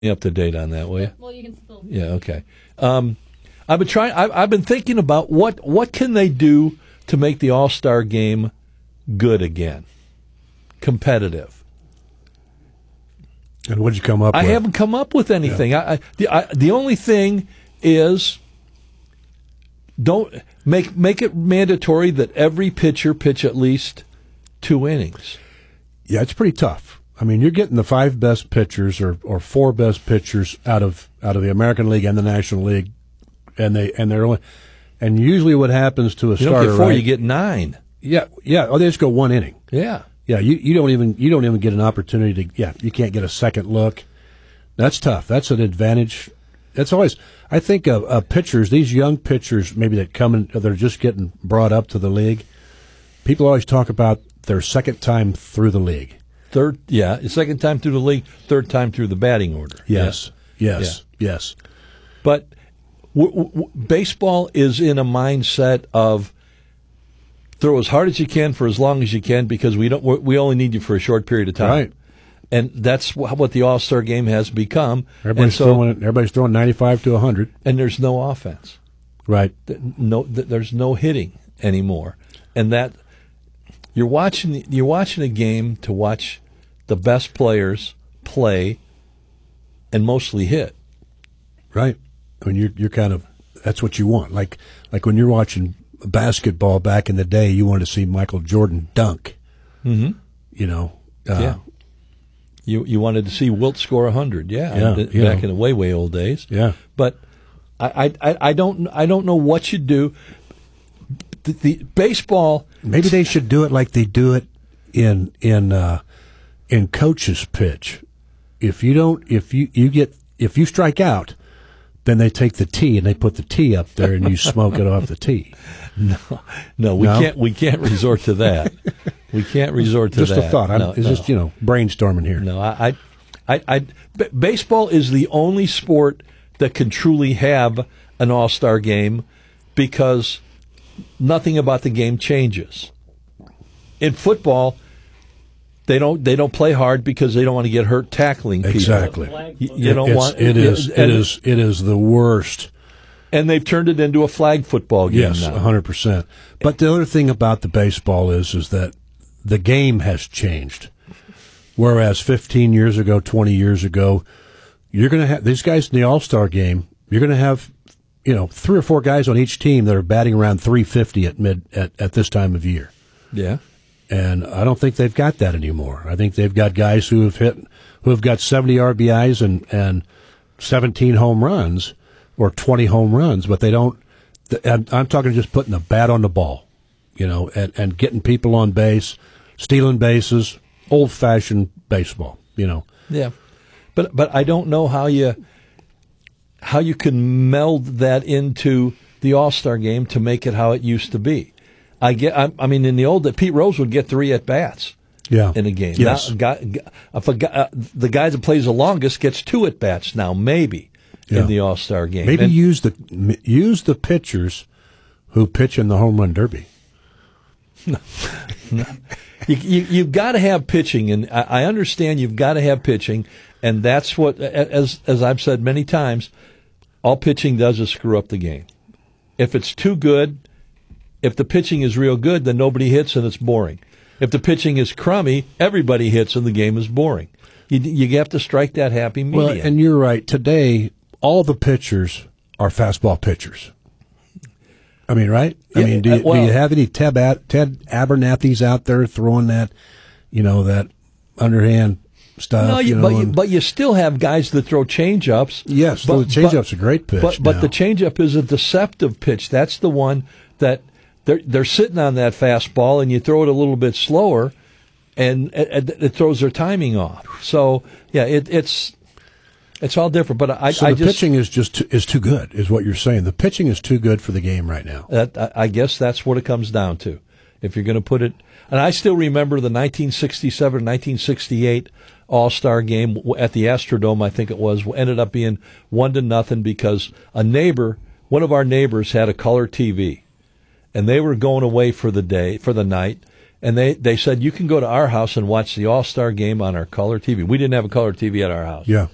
up to date on that, will you? Well, you can still. Yeah, okay. I've been trying. I've been thinking about what can they do to make the All-Star game good again, competitive. And what'd you come up with? I haven't come up with anything. Yeah. The only thing is, don't make it mandatory that every pitcher pitch at least 2 innings. Yeah, it's pretty tough. I mean, you're getting the 5 best pitchers or 4 best pitchers out of the American League and the National League, and they're only, and usually what happens to a starter, don't get 4, right? you get 9. Yeah. Oh, they just go 1 inning. Yeah. Yeah, you don't even get an opportunity to. Yeah, you can't get a second look. That's tough. That's an advantage. That's always. I think of pitchers, these young pitchers, maybe that come in, they're just getting brought up to the league. People always talk about their second time through the league. Second time through the league, third time through the batting order. Yes. But baseball is in a mindset of throw as hard as you can for as long as you can because we only need you for a short period of time. Right. And that's what the All-Star game has become. Everybody's throwing 95 to 100. And there's no offense. Right. There's no hitting anymore. And that you're watching a game to watch the best players play and mostly hit. Right. I mean, you're kind of, that's what you want. Like when you're watching basketball back in the day, you wanted to see Michael Jordan dunk. Mm-hmm. Yeah. You wanted to see Wilt score 100, back in the way old days. Yeah. But I don't know what you do. The baseball. Maybe they should do it like they do it in coach's pitch. If you strike out, then they take the tee and they put the tee up there and you smoke it off the tee. No, we can't resort to that. We can't resort to just that. Just a thought. It's just brainstorming here. No, baseball is the only sport that can truly have an all-star game because nothing about the game changes. In football, they don't play hard because they don't want to get hurt tackling people. Exactly. It is the worst. And they've turned it into a flag football game now. Yes, 100%. But the other thing about the baseball is that the game has changed. Whereas 15 years ago, 20 years ago, you're going to have these guys in the All-Star game, you're going to have 3 or 4 guys on each team that are batting around 350 at this time of year. Yeah. And I don't think they've got that anymore. I think they've got guys who have got 70 RBIs and 17 home runs or 20 home runs, but they don't. I'm talking just putting the bat on the ball, and getting people on base, stealing bases, old-fashioned baseball, Yeah, but I don't know how you can meld that into the All-Star game to make it how it used to be. I mean, in the old, Pete Rose would get 3 at-bats in a game. Yes. Now, the guy that plays the longest gets 2 at-bats now, maybe, in the All-Star game. Maybe use the pitchers who pitch in the home run derby. No. You've got to have pitching, and I understand you've got to have pitching, and that's what, as I've said many times, all pitching does is screw up the game. If it's too good, if the pitching is real good, then nobody hits and it's boring. If the pitching is crummy, everybody hits and the game is boring. You have to strike that happy medium. Well, and you're right. Today, all the pitchers are fastball pitchers. I mean, right? Yeah, I mean, do you have any Ted Abernathy's out there throwing that, that underhand stuff? No, but you still have guys that throw change-ups. Yes, the change-up's a great pitch. But the change-up is a deceptive pitch. That's the one that they're sitting on that fastball, and you throw it a little bit slower, and it throws their timing off. So yeah, it's all different. But the pitching is too good, is what you're saying. The pitching is too good for the game right now. I guess that's what it comes down to. If you're going to put it, and I still remember the 1967-1968 All-Star game at the Astrodome. I think it was ended up being 1-0 because one of our neighbors had a color TV. And they were going away for the night, and they said, you can go to our house and watch the All-Star game on our color TV. We didn't have a color TV at our house. Yeah.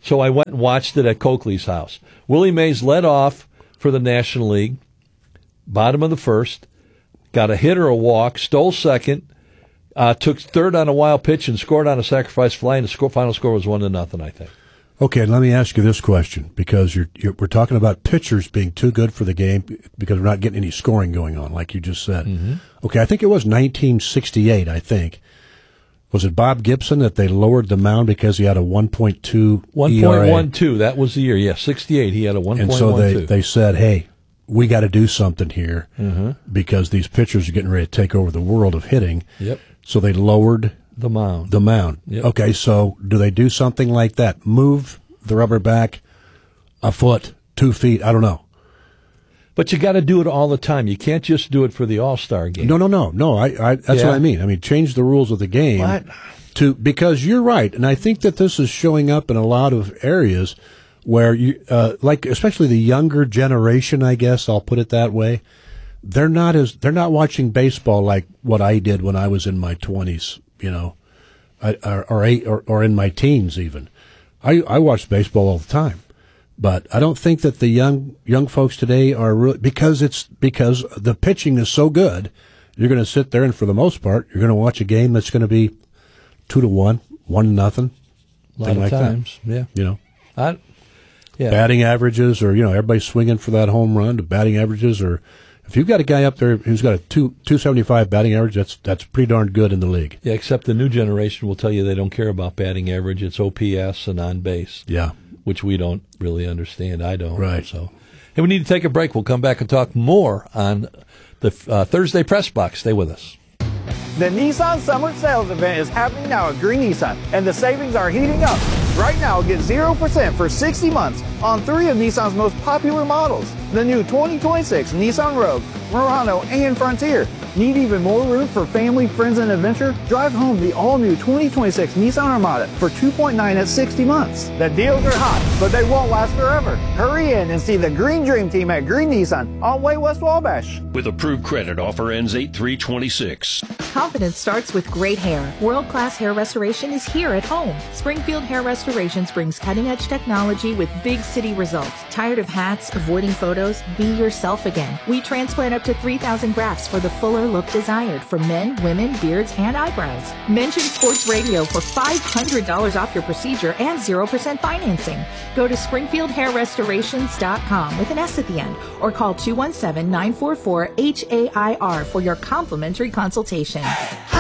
So I went and watched it at Coakley's house. Willie Mays led off for the National League, bottom of the first, got a hit or a walk, stole second, took third on a wild pitch and scored on a sacrifice fly, and the final score was 1-0, I think. Okay, let me ask you this question, because we're talking about pitchers being too good for the game because we're not getting any scoring going on, like you just said. Mm-hmm. Okay, I think it was 1968, I think. Was it Bob Gibson that they lowered the mound because he had a 1.2 ERA? 1.12, that was the year. Yeah, 68, he had a 1.12. And so they said, hey, we got to do something here because these pitchers are getting ready to take over the world of hitting. Yep. So they lowered the mound. Yep. Okay, so do they do something like that? Move the rubber back a foot, 2 feet, I don't know. But you got to do it all the time. You can't just do it for the All-Star game. No. That's what I mean. I mean, change the rules of the game because you're right, and I think that this is showing up in a lot of areas where you, like especially the younger generation, I guess I'll put it that way. They're not watching baseball like what I did when I was in my 20s, or in my teens even. I watched baseball all the time. But I don't think that the young folks today are really, because the pitching is so good. You're going to sit there, and for the most part, you're going to watch a game that's going to be 2-1, 1-0. A lot of times, that. Yeah. Batting averages, or everybody swinging for that home run. The batting averages, or if you've got a guy up there who's got a 275 batting average, that's pretty darn good in the league. Yeah, except the new generation will tell you they don't care about batting average. It's OPS and on base. Yeah. Which we don't really understand. I don't. Right. So, hey, we need to take a break. We'll come back and talk more on the Thursday Press Box. Stay with us. The Nissan Summer Sales Event is happening now at Green Nissan, and the savings are heating up. Right now, get 0% for 60 months on 3 of Nissan's most popular models. The new 2026 Nissan Rogue, Murano, and Frontier. Need even more room for family, friends, and adventure? Drive home the all-new 2026 Nissan Armada for $2.9 at 60 months. The deals are hot, but they won't last forever. Hurry in and see the Green Dream Team at Green Nissan on Way West Wabash. With approved credit, offer ends 8/3/26. Confidence starts with great hair. World-class hair restoration is here at home. Springfield Hair Restorations brings cutting-edge technology with big city results. Tired of hats, avoiding photos? Be yourself again. We transplant up to 3,000 grafts for the fuller look desired for men, women, beards, and eyebrows. Mention Sports Radio for $500 off your procedure and 0% financing. Go to SpringfieldHairRestorations.com with an S at the end, or call 217-944-HAIR for your complimentary consultation.